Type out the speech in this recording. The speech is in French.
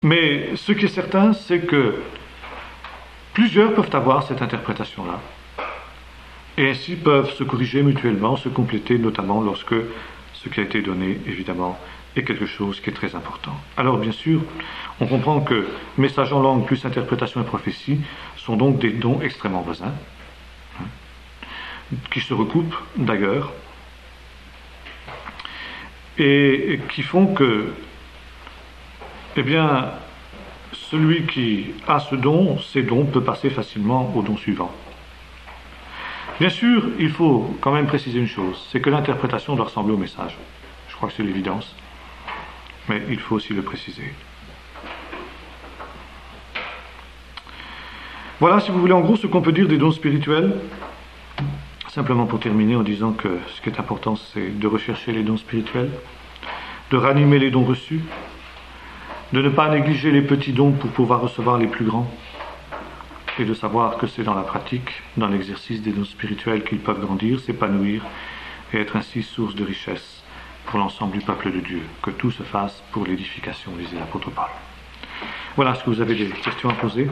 Mais ce qui est certain, c'est que plusieurs peuvent avoir cette interprétation-là, et ainsi peuvent se corriger mutuellement, se compléter, notamment lorsque ce qui a été donné, évidemment, est quelque chose qui est très important. Alors bien sûr, on comprend que message en langue plus interprétation et prophétie sont donc des dons extrêmement voisins, qui se recoupent d'ailleurs, et qui font que, eh bien, celui qui a ces dons peut passer facilement au don suivant. Bien sûr, il faut quand même préciser une chose, c'est que l'interprétation doit ressembler au message. Je crois que c'est l'évidence, mais il faut aussi le préciser. Voilà, si vous voulez, en gros, ce qu'on peut dire des dons spirituels. Simplement pour terminer en disant que ce qui est important, c'est de rechercher les dons spirituels, de ranimer les dons reçus, de ne pas négliger les petits dons pour pouvoir recevoir les plus grands, et de savoir que c'est dans la pratique, dans l'exercice des dons spirituels qu'ils peuvent grandir, s'épanouir et être ainsi source de richesse pour l'ensemble du peuple de Dieu. Que tout se fasse pour l'édification, disait l'apôtre Paul. Voilà, est-ce que vous avez des questions à poser ?